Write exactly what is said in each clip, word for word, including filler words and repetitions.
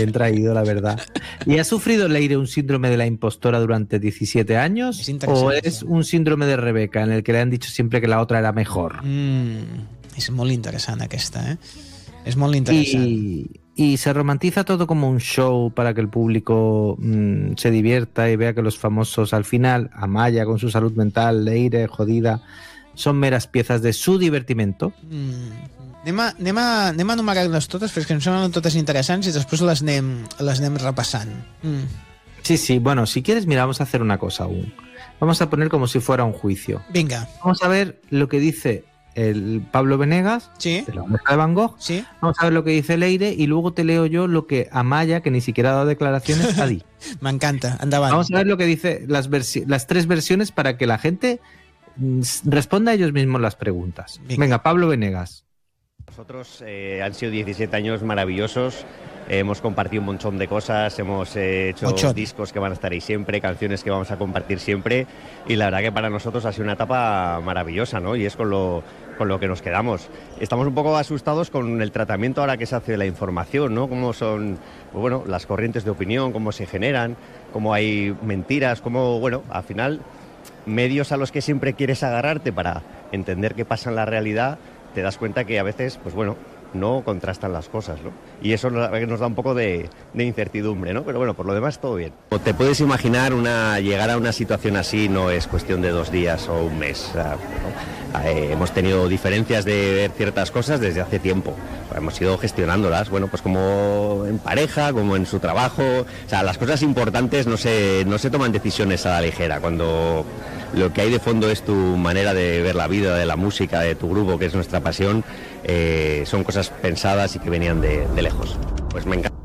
Bien traído, la verdad. ¿Y ha sufrido Leire un síndrome de la impostora durante diecisiete años? Es ¿O es un síndrome de Rebeca en el que le han dicho siempre que la otra era mejor? Mm, és molt interessant aquesta, eh? És molt interessant. Y, y se romantiza todo como un show para que el público mmm, se divierta y vea que los famosos al final, Amaya con su salud mental, Leire jodida, son meras piezas de su divertimento. Mm. Anem a, anem, a, anem a enumerar-les totes perquè em semblen totes interessants i després les anem, les anem repassant. Mm. Sí, sí, bueno, si quieres, mira, vamos a hacer una cosa aún. Vamos a poner como si fuera un juicio. Venga. Vamos a ver lo que dice el Pablo Venegas, sí. de la oreja de Van Gogh. Sí. Vamos a ver lo que dice Leire y luego te leo yo lo que Amaya, que ni siquiera ha dado declaraciones, ha dicho. M'encanta, endavant. Vamos a ver lo que dice las, las tres versiones para que la gente responda a ellos mismos las preguntas. Venga, Venga Pablo Venegas. Nosotros eh, han sido diecisiete años maravillosos, eh, hemos compartido un montón de cosas, hemos eh, hecho Ocho. discos que van a estar ahí siempre, canciones que vamos a compartir siempre y la verdad que para nosotros ha sido una etapa maravillosa, ¿no? Y es con lo, con lo que nos quedamos. Estamos un poco asustados con el tratamiento ahora que se hace de la información, ¿no? Cómo son, pues bueno, las corrientes de opinión, cómo se generan, cómo hay mentiras, cómo, bueno, al final medios a los que siempre quieres agarrarte para entender qué pasa en la realidad, te das cuenta que a veces, pues bueno, no contrastan las cosas, ¿no? Y eso nos da un poco de, de incertidumbre, ¿no? Pero bueno, por lo demás todo bien. Te puedes imaginar, una llegar a una situación así no es cuestión de dos días o un mes. O sea, ¿no? eh, hemos tenido diferencias de ver ciertas cosas desde hace tiempo. Hemos ido gestionándolas, bueno, pues como en pareja, como en su trabajo. O sea, las cosas importantes no se, no se toman decisiones a la ligera. Cuando lo que hay de fondo es tu manera de ver la vida, de la música, de tu grupo, que es nuestra pasión, eh, son cosas pensadas y que venían de, de lejos. Pues me encanta.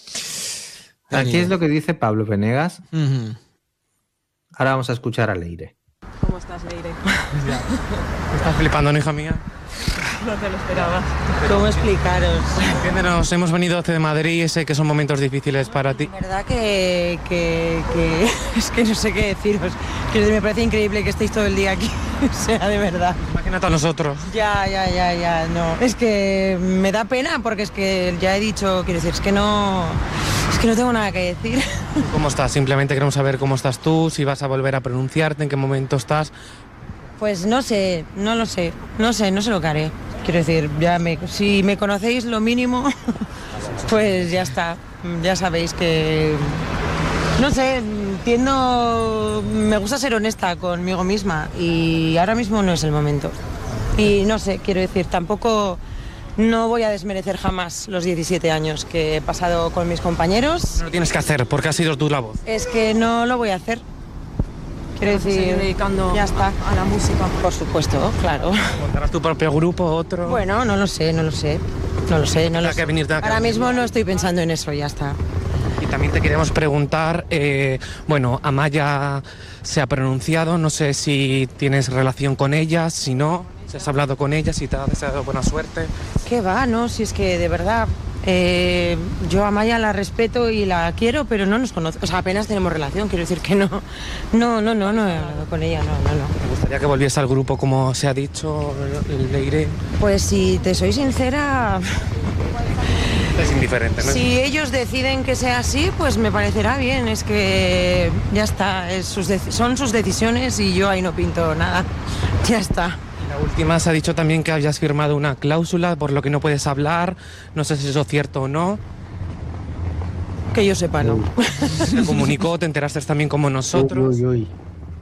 Aquí es lo que dice Pablo Venegas. Mm-hmm. Ahora vamos a escuchar a Leire. ¿Cómo estás, Leire? ¿Estás flipando, no, hija mía? No te lo esperaba. ¿Cómo explicaros? Entiéndenos, hemos venido hacia Madrid y sé que son momentos difíciles para ti. La verdad que, que, que es que no sé qué deciros. Que me parece increíble que estéis todo el día aquí. O sea, de verdad. Imagínate a nosotros. Ya, ya, ya, ya, no. Es que me da pena porque es que ya he dicho, quiero decir, es que no... Es que no tengo nada que decir. ¿Cómo estás? Simplemente queremos saber cómo estás tú, si vas a volver a pronunciarte, en qué momento estás. Pues no sé, no lo sé, no sé, no sé lo que haré. Quiero decir, ya me, si me conocéis lo mínimo, pues ya está. Ya sabéis que... No sé, entiendo... Me gusta ser honesta conmigo misma y ahora mismo no es el momento. Y no sé, quiero decir, tampoco... No voy a desmerecer jamás los diecisiete años que he pasado con mis compañeros. No lo tienes que hacer porque ha sido tú la voz. Es que no lo voy a hacer. Quiero decir, dedicando ya está. A, a la música. Por supuesto, claro. ¿Montarás tu propio grupo, otro? Bueno, no lo sé, no lo sé. No lo sé, no lo sé. Que venir, Ahora mismo no estoy pensando en eso, ya está. Y también te queremos preguntar, eh, bueno, Amaya se ha pronunciado, no sé si tienes relación con ella, si no, si has hablado con ella, si te ha deseado buena suerte. ¿Qué va, no? Si es que de verdad... Eh, yo a Amaya la respeto y la quiero, pero no nos conozco, o sea, apenas tenemos relación, quiero decir que no, no, no, no, no he hablado con ella, no, no, no. Me gustaría que volviese al grupo, como se ha dicho, Leire. Pues si te soy sincera... Es indiferente, ¿no? Si ellos deciden que sea así, pues me parecerá bien, es que ya está, es sus son sus decisiones y yo ahí no pinto nada, ya está. La última se ha dicho también que habías firmado una cláusula por lo que no puedes hablar, no sé si eso es cierto o no. Que yo sepa, no. ¿Se comunicó? ¿Te enteraste también como nosotros? Uy, uy, uy.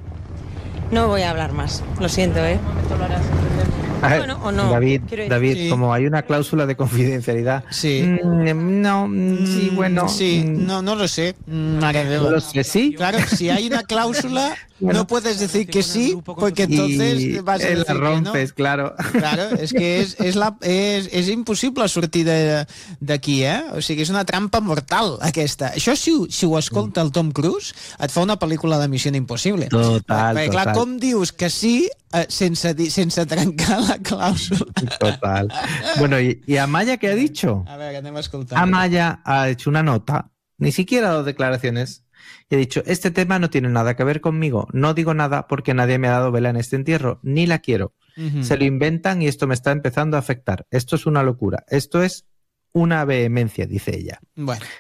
No voy a hablar más, lo siento, ¿eh? Ver, bueno, o no. David, David sí. Como hay una cláusula de confidencialidad. Sí. Mm, no, mm, sí, bueno. Sí, mm, no, no lo sé. Mare no lo sé, sí. Claro, si hay una cláusula, Bueno, no puedes decir que sí, porque entonces y vas a la decir que no. rompes, claro. Claro, és que és, és, la, és, és impossible sortir d'aquí, eh? O sigui, és una trampa mortal, aquesta. Això, si, si ho escolta el Tom Cruise, et fa una pel·lícula de Missió Impossible. Total, Perquè, clar, total. com dius que sí eh, sense, di- sense trencar la clàusula? Total. Bueno, ¿y, y Amaya qué ha dicho? A veure, anem a escoltar. Amaya ha hecho una nota, ni siquiera ha dado declaraciones, y ha dicho, este tema no tiene nada que ver conmigo, no digo nada porque nadie me ha dado vela en este entierro, ni la quiero. Uh-huh. Se lo inventan y esto me está empezando a afectar. Esto es una locura, esto es una vehemencia, dice ella. Bueno.